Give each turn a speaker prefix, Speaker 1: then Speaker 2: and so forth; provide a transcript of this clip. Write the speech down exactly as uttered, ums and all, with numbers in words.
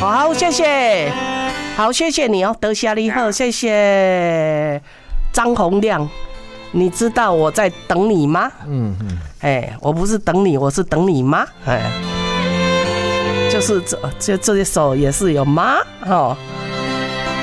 Speaker 1: 好，谢谢，好，谢谢你哦，得下你好，谢谢张洪亮。你知道我在等你吗？嗯嗯，哎，我不是等你，我是等你妈，哎，就是这这这首也是有妈哦。